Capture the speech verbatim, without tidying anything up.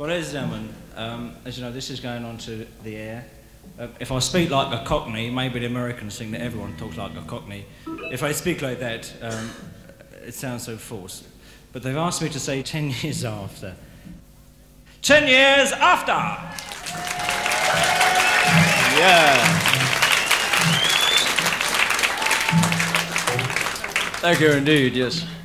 Well, ladies and gentlemen, um, as you know, this is going on to the air. Uh, if I speak like a Cockney, maybe the Americans think that everyone talks like a Cockney. If I speak like that, um, it sounds so forced. But they've asked me to say ten years after. Ten years after! Yeah. Thank you indeed, yes.